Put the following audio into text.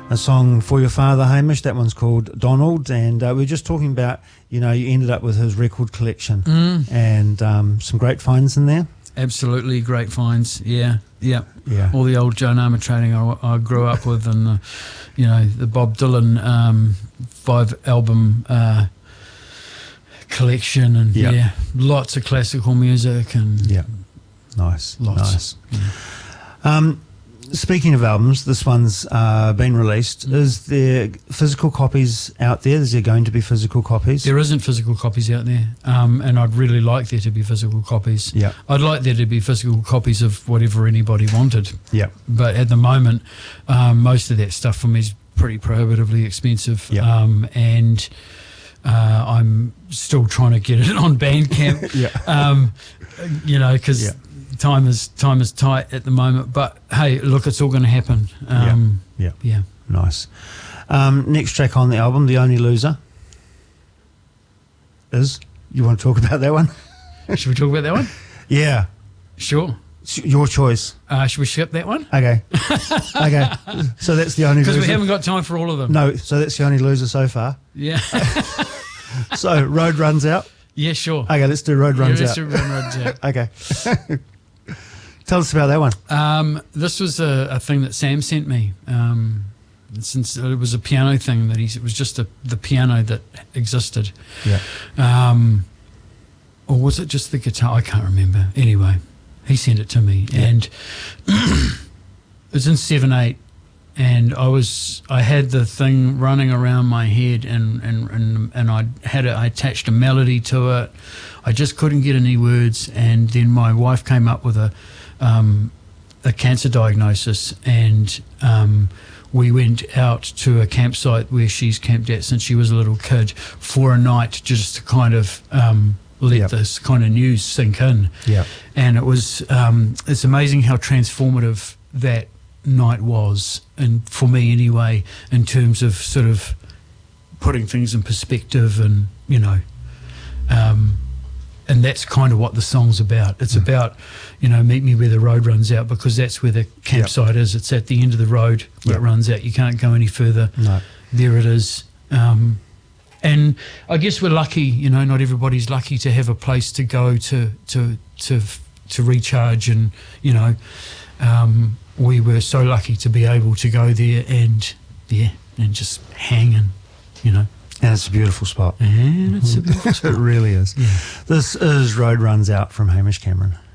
a song for your father, Hamish. That one's called Donald, and we were just talking about, you ended up with his record collection and some great finds in there. Absolutely great finds, yeah. All the old Joan Armatrading I grew up with, and the Bob Dylan 5-album collection, and lots of classical music, and nice. Yeah. Speaking of albums, this one's been released. Is there physical copies out there? Is there going to be physical copies? There isn't physical copies out there, and I'd really like there to be physical copies. Yeah, I'd like there to be physical copies of whatever anybody wanted. Yeah, but at the moment, most of that stuff for me is pretty prohibitively expensive. Yeah. And I'm still trying to get it on Bandcamp. Because time is tight at the moment. But hey, look, it's all going to happen. Yeah. Nice. Next track on the album, The Only Loser, is, you want to talk about that one? Should we talk about that one? Yeah. Sure. Your choice. Should we skip that one? Okay. So that's the only loser. Because we haven't got time for all of them. No, so that's the only loser so far. Yeah. So Road Runs Out. Yeah, sure. Okay, let's do Road Runs Out. Let's do Road Runs Out. Okay. Tell us about that one. This was a thing that Sam sent me. Since it was a piano thing it was just the piano that existed. Yeah. Or was it just the guitar? I can't remember. Anyway, he sent it to me, and it was in 7/8, and I had the thing running around my head, and I attached a melody to it. I just couldn't get any words, and then my wife came up with a cancer diagnosis, and we went out to a campsite where she's camped at since she was a little kid for a night, just to kind of let this kind of news sink in. Yeah. And it was it's amazing how transformative that night was, and for me anyway, in terms of sort of putting things in perspective, and and that's kind of what the song's about. It's about, meet me where the road runs out, because that's where the campsite is. It's at the end of the road where it runs out. You can't go any further. No. There it is. And I guess we're lucky, not everybody's lucky to have a place to go to recharge, and, we were so lucky to be able to go there and just hang, and, And it's a beautiful spot. And it's a beautiful spot. It really is. Yeah. This is Road Runs Out from Hamish Cameron.